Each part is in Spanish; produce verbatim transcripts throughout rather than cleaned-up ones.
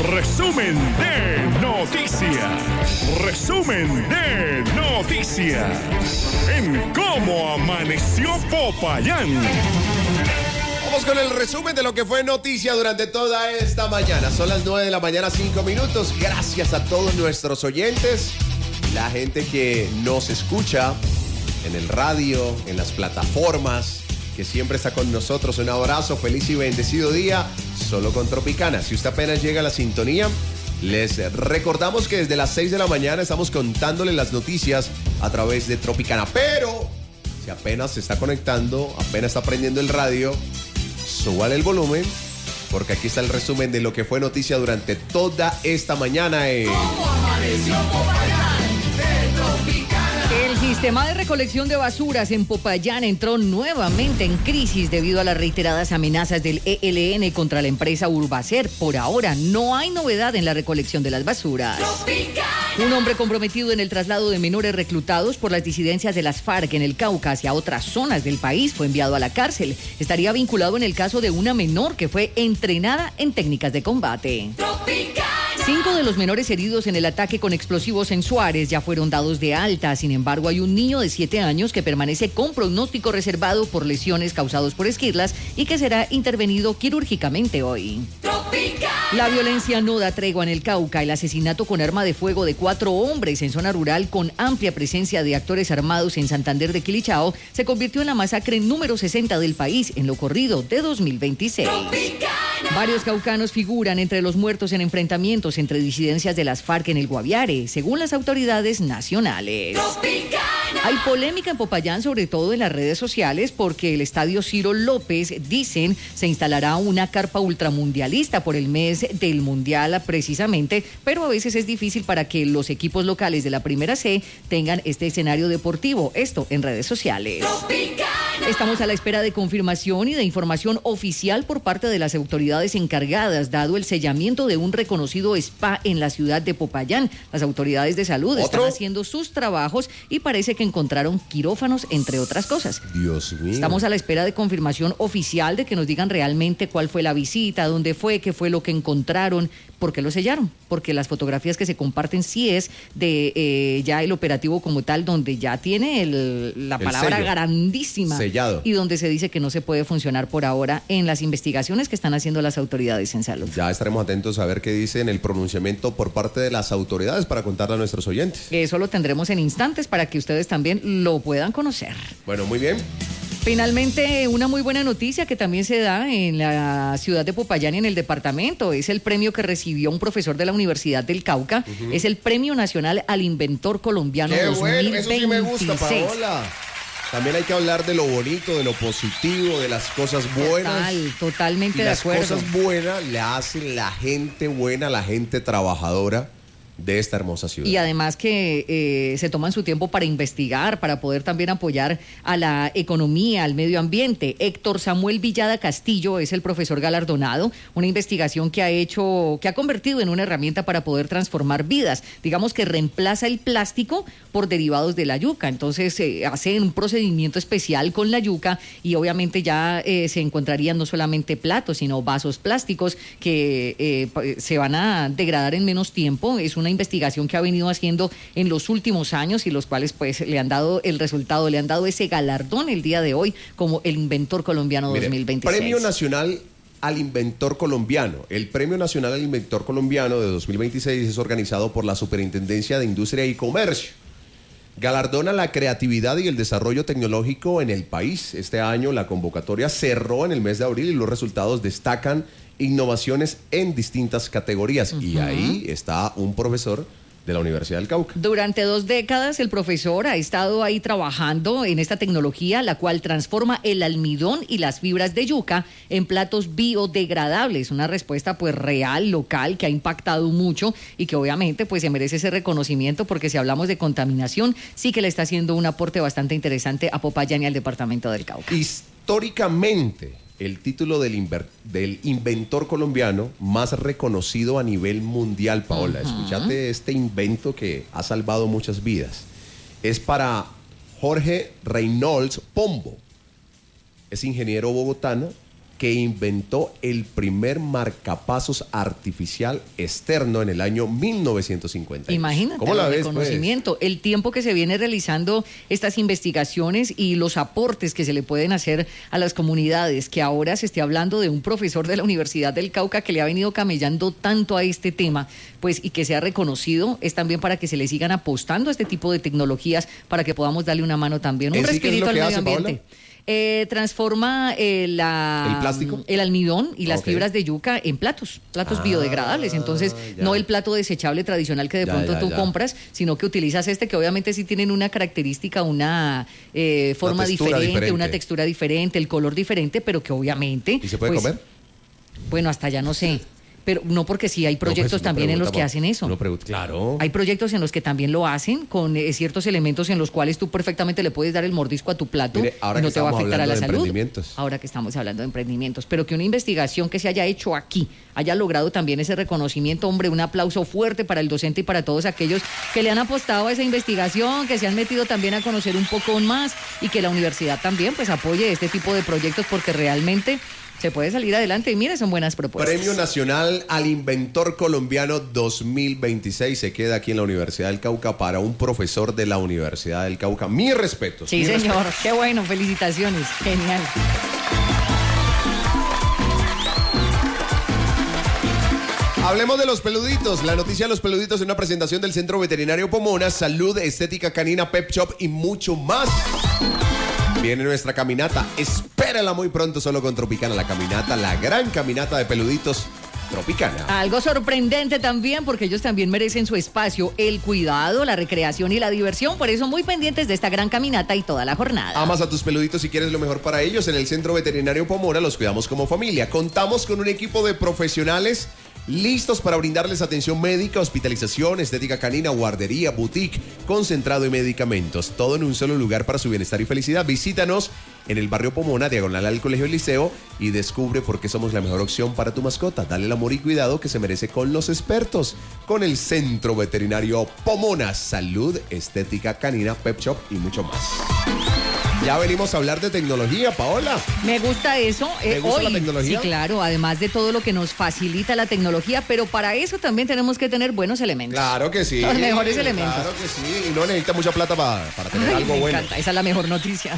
Resumen de noticias. Resumen de noticias. En cómo amaneció Popayán. Vamos con el resumen de lo que fue noticia durante toda esta mañana. Son las nueve de la mañana, cinco minutos. Gracias a todos nuestros oyentes, la gente que nos escucha en el radio, en las plataformas, que siempre está con nosotros. Un abrazo, feliz y bendecido día, solo con Tropicana. Si usted apenas llega a la sintonía, les recordamos que desde las seis de la mañana estamos contándole las noticias a través de Tropicana. Pero si apenas se está conectando, apenas está prendiendo el radio, súbale el volumen, porque aquí está el resumen de lo que fue noticia durante toda esta mañana en... ¿Cómo amaneció Popayán de Tropicana? El sistema de recolección de basuras en Popayán entró nuevamente en crisis debido a las reiteradas amenazas del E L N contra la empresa Urbacer. Por ahora no hay novedad en la recolección de las basuras. Tropicana. Un hombre comprometido en el traslado de menores reclutados por las disidencias de las FARC en el Cauca hacia otras zonas del país fue enviado a la cárcel. Estaría vinculado en el caso de una menor que fue entrenada en técnicas de combate. Tropicana. Cinco de los menores heridos en el ataque con explosivos en Suárez ya fueron dados de alta. Sin embargo, hay un niño de siete años que permanece con pronóstico reservado por lesiones causadas por esquirlas y que será intervenido quirúrgicamente hoy. Tropicana. La violencia no da tregua en el Cauca. El asesinato con arma de fuego de cuatro hombres en zona rural con amplia presencia de actores armados en Santander de Quilichao se convirtió en la masacre número sesenta del país en lo corrido de dos mil veintiséis. Tropicana. Varios caucanos figuran entre los muertos en enfrentamientos entre disidencias de las FARC en el Guaviare, según las autoridades nacionales. Tropicana. Hay polémica en Popayán, sobre todo en las redes sociales, porque el estadio Ciro López, dicen, se instalará una carpa ultramundialista por el mes del Mundial precisamente, pero a veces es difícil para que los equipos locales de la Primera C tengan este escenario deportivo. Esto en redes sociales. Tropicana. Estamos a la espera de confirmación y de información oficial por parte de las autoridades encargadas, dado el sellamiento de un reconocido spa en la ciudad de Popayán. Las autoridades de salud ¿Otro? están haciendo sus trabajos y parece que encontraron quirófanos, entre otras cosas. Dios mío. Estamos a la espera de confirmación oficial de que nos digan realmente cuál fue la visita, dónde fue, qué fue lo que encontraron, por qué lo sellaron, porque las fotografías que se comparten sí es de eh, ya el operativo como tal, donde ya tiene el, la El palabra sello. grandísima Sellado. y donde se dice que no se puede funcionar por ahora en las investigaciones que están haciendo las autoridades en salud. Ya estaremos atentos a ver qué dicen el pronunciamiento por parte de las autoridades para contarle a nuestros oyentes. Eso lo tendremos en instantes para que ustedes también lo puedan conocer. Bueno, muy bien. Finalmente, una muy buena noticia que también se da en la ciudad de Popayán y en el departamento. Es el premio que recibió un profesor de la Universidad del Cauca. Uh-huh. Es el Premio Nacional al Inventor Colombiano ¡Qué dos mil veintiséis. bueno! Eso sí me gusta, Paola. También hay que hablar de lo bonito, de lo positivo, de las cosas buenas. Total, totalmente y de las acuerdo. Las cosas buenas le hacen la gente buena, la gente trabajadora de esta hermosa ciudad. Y además que eh, se toman su tiempo para investigar, para poder también apoyar a la economía, al medio ambiente. Héctor Samuel Villada Castillo es el profesor galardonado, una investigación que ha hecho, que ha convertido en una herramienta para poder transformar vidas. Digamos que reemplaza el plástico por derivados de la yuca. Entonces eh, hace un procedimiento especial con la yuca y obviamente ya eh, se encontrarían no solamente platos, sino vasos plásticos que eh, se van a degradar en menos tiempo. Es una investigación que ha venido haciendo en los últimos años y los cuales pues le han dado el resultado, le han dado ese galardón el día de hoy como el Inventor Colombiano. Mire, dos mil veintiséis. Premio Nacional al Inventor Colombiano. El Premio Nacional al Inventor Colombiano de dos mil veintiséis es organizado por la Superintendencia de Industria y Comercio. Galardona la creatividad y el desarrollo tecnológico en el país. Este año la convocatoria cerró en el mes de abril y los resultados destacan innovaciones en distintas categorías. Uh-huh. Y ahí está un profesor de la Universidad del Cauca. Durante dos décadas el profesor ha estado ahí trabajando en esta tecnología, la cual transforma el almidón y las fibras de yuca en platos biodegradables. Una respuesta pues real, local, que ha impactado mucho y que obviamente pues se merece ese reconocimiento, porque si hablamos de contaminación, sí que le está haciendo un aporte bastante interesante a Popayán y al departamento del Cauca. Históricamente, el título del, inver, del inventor colombiano más reconocido a nivel mundial, Paola. Uh-huh. Escúchate este invento que ha salvado muchas vidas. Es para Jorge Reynolds Pombo. Es ingeniero bogotano que inventó el primer marcapasos artificial externo en el año mil novecientos cincuenta. Imagínate, ¿Cómo la el ves, reconocimiento, pues? El tiempo que se viene realizando estas investigaciones y los aportes que se le pueden hacer a las comunidades, que ahora se esté hablando de un profesor de la Universidad del Cauca que le ha venido camellando tanto a este tema, pues, y que sea reconocido, es también para que se le sigan apostando a este tipo de tecnologías, para que podamos darle una mano también, un sí, respirito al medio hace, ambiente. Paola? Eh, transforma eh, la, ¿El plástico? el almidón y las Okay. fibras de yuca en platos, platos Ah, biodegradables. Entonces, ya. no el plato desechable tradicional que de Ya, pronto ya, tú ya. compras, sino que utilizas este, que obviamente sí tienen una característica, una eh, forma textura diferente, diferente. una textura diferente, el color diferente, pero que obviamente... ¿Y se puede pues, comer? Bueno, hasta ya no sé. Pero no, porque sí hay proyectos No, pues, también en los que pregunta, hacen eso. uno pregunta, claro. Hay proyectos en los que también lo hacen con eh, ciertos elementos en los cuales tú perfectamente le puedes dar el mordisco a tu plato. Mire, ahora y no que te va a estamos afectar a hablando la de salud. emprendimientos. Ahora que estamos hablando de emprendimientos. Pero que una investigación que se haya hecho aquí haya logrado también ese reconocimiento, hombre, un aplauso fuerte para el docente y para todos aquellos que le han apostado a esa investigación, que se han metido también a conocer un poco más y que la universidad también pues apoye este tipo de proyectos, porque realmente se puede salir adelante y mire, son buenas propuestas. Premio Nacional al Inventor Colombiano dos mil veintiséis se queda aquí en la Universidad del Cauca para un profesor de la Universidad del Cauca. Mis respetos. Sí, mis señor. respetos. Qué bueno, felicitaciones. Genial. Hablemos de los peluditos. La noticia de los peluditos en una presentación del Centro Veterinario Pomona, Salud, Estética Canina, Pet Shop y mucho más. Viene nuestra caminata. Espérala muy pronto solo con Tropicana. La caminata, la gran caminata de peluditos Tropicana. Algo sorprendente también, porque ellos también merecen su espacio, el cuidado, la recreación y la diversión. Por eso muy pendientes de esta gran caminata y toda la jornada. Amas a tus peluditos y quieres lo mejor para ellos. En el Centro Veterinario Pomona los cuidamos como familia. Contamos con un equipo de profesionales listos para brindarles atención médica, hospitalización, estética canina, guardería, boutique, concentrado y medicamentos. Todo en un solo lugar para su bienestar y felicidad. Visítanos en el barrio Pomona, diagonal al Colegio Liceo, y descubre por qué somos la mejor opción para tu mascota. Dale el amor y cuidado que se merece con los expertos. Con el Centro Veterinario Pomona, Salud, Estética Canina, Pet Shop y mucho más. Ya venimos a hablar de tecnología, Paola. Me gusta eso. ¿Te eh, gusta hoy, la tecnología? Sí, claro, además de todo lo que nos facilita la tecnología, pero para eso también tenemos que tener buenos elementos. Claro que sí. Los mejores elementos. Claro que sí. Y no necesita mucha plata para, para tener Ay, algo me bueno. encanta, esa es la mejor noticia.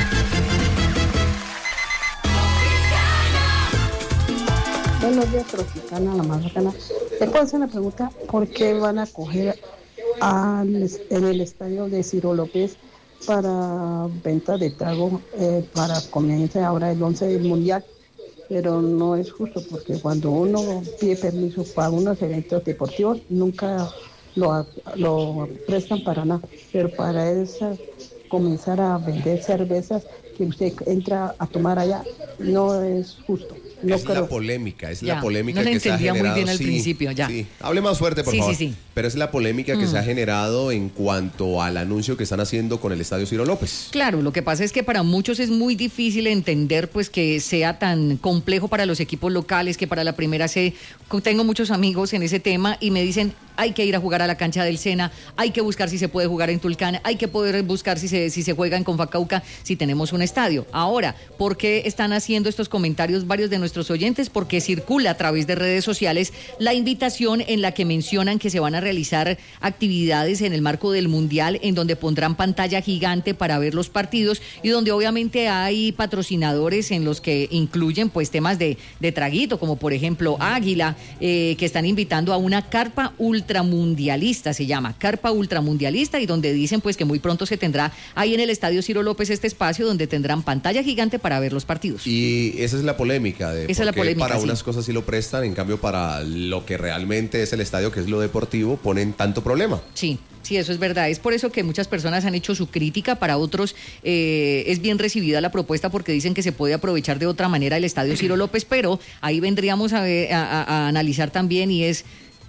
Buenos días, Tropicana, la más bacana. ¿Le puedo hacer una pregunta? ¿Por qué van a coger al, en el estadio de Ciro López para venta de trago eh, para comienza ahora el once del mundial? Pero no es justo, porque cuando uno pide permiso para unos eventos deportivos nunca lo, lo prestan para nada, pero para esa, comenzar a vender cervezas que usted entra a tomar allá no es justo. No es creo. la polémica, es Ya, la polémica no le que se ha entendía muy generado. bien al sí, principio, ya. Sí. Hable más fuerte, por Sí, favor. sí, sí. Pero es la polémica que Mm. se ha generado en cuanto al anuncio que están haciendo con el Estadio Ciro López. Claro, lo que pasa es que para muchos es muy difícil entender pues que sea tan complejo para los equipos locales, que para la primera C. Tengo muchos amigos en ese tema y me dicen, hay que ir a jugar a la cancha del Sena, hay que buscar si se puede jugar en Tulcán, hay que poder buscar si se, si se juega en Confacauca, si tenemos un estadio. Ahora, ¿por qué están haciendo estos comentarios varios de nuestros oyentes? Porque circula a través de redes sociales la invitación en la que mencionan que se van a realizar actividades en el marco del Mundial, en donde pondrán pantalla gigante para ver los partidos y donde obviamente hay patrocinadores en los que incluyen pues temas de, de traguito, como por ejemplo Águila, eh, que están invitando a una carpa ultramundialista, se llama carpa ultramundialista, y donde dicen pues que muy pronto se tendrá ahí en el Estadio Ciro López este espacio donde tendrán pantalla gigante para ver los partidos. Y esa es la polémica de Esa es por la qué polémica, para sí. unas cosas sí lo prestan, en cambio para lo que realmente es el estadio, que es lo deportivo, ponen tanto problema. Sí, sí, eso es verdad. Es por eso que muchas personas han hecho su crítica. Para otros eh, es bien recibida la propuesta porque dicen que se puede aprovechar de otra manera el Estadio Ciro López, pero ahí vendríamos a, ver- a- a- a analizar también, y es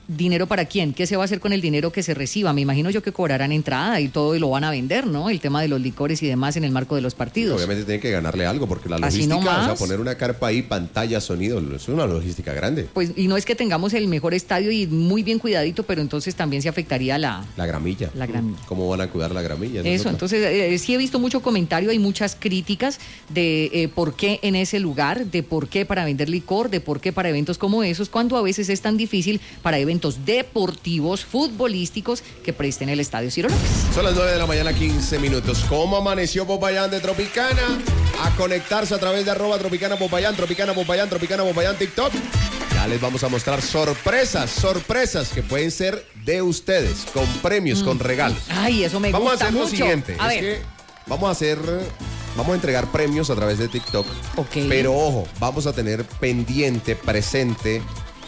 ¿dinero para quién? ¿Qué se va a hacer con el dinero que se reciba? Me imagino yo que cobrarán entrada y todo y lo van a vender, ¿no? El tema de los licores y demás en el marco de los partidos. Obviamente tienen que ganarle algo porque la Así logística, nomás. o sea, poner una carpa ahí, pantalla, sonido, es una logística grande. Pues, y no es que tengamos el mejor estadio y muy bien cuidadito, pero entonces también se afectaría la... La gramilla. La gramilla. ¿Cómo van a cuidar la gramilla? Eso, Eso, entonces eh, sí he visto mucho comentario, hay muchas críticas de eh, por qué en ese lugar, de por qué para vender licor, de por qué para eventos como esos, cuando a veces es tan difícil para eventos deportivos, futbolísticos, que presten el Estadio Ciro López. Son las nueve de la mañana, quince minutos. ¿Cómo amaneció Popayán de Tropicana? A conectarse a través de arroba Tropicana Popayán, Tropicana Popayán, Tropicana Popayán, TikTok. Ya les vamos a mostrar sorpresas, sorpresas que pueden ser de ustedes, con premios, mm. con regalos. Ay, eso me vamos gusta Vamos a mucho. hacer lo siguiente, a es ver. que vamos a hacer, vamos a entregar premios a través de TikTok. Ok. Pero ojo, vamos a tener pendiente, presente,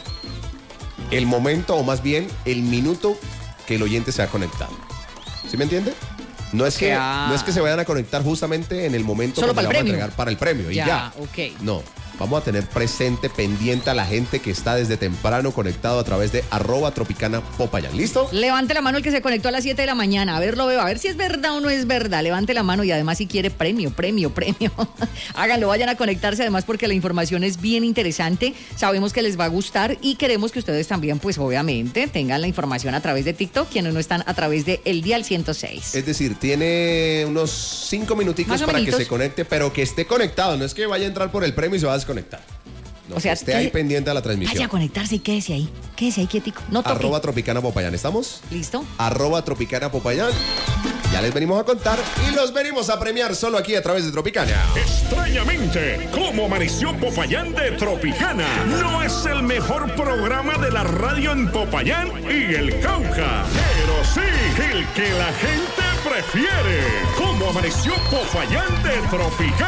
el momento, o más bien, el minuto que el oyente se ha conectado. ¿Sí me entiende? No es, que, Ya. no es que se vayan a conectar justamente en el momento Solo que le para el vamos a premio. entregar para el premio. Ya, y ya. ok. No. Vamos a tener presente, pendiente a la gente que está desde temprano conectado a través de arroba Tropicana Popayán. ¿Listo? Levante la mano el que se conectó a las siete de la mañana. A ver, lo veo. A ver si es verdad o no es verdad. Levante la mano y además si quiere premio, premio, premio. Háganlo, vayan a conectarse además porque la información es bien interesante. Sabemos que les va a gustar y queremos que ustedes también, pues obviamente, tengan la información a través de TikTok, quienes no están a través de El Dial ciento seis. Es decir, tiene unos cinco minuticos Más o para menitos. que se conecte, pero que esté conectado. No es que vaya a entrar por el premio y se va a desconectar. No, O sea, que esté ahí que- pendiente a la transmisión. Vaya a conectarse y quédese ahí. Quédese ahí quietico. No toque. Arroba Tropicana Popayán. ¿Estamos? ¿Listo? Arroba Tropicana Popayán. Ya les venimos a contar y los venimos a premiar solo aquí a través de Tropicana. Extrañamente, ¿cómo amaneció Popayán de Tropicana? No es el mejor programa de la radio en Popayán y el Cauca, pero sí el que la gente prefiere. ¿Cómo amaneció Popayán de Tropicana?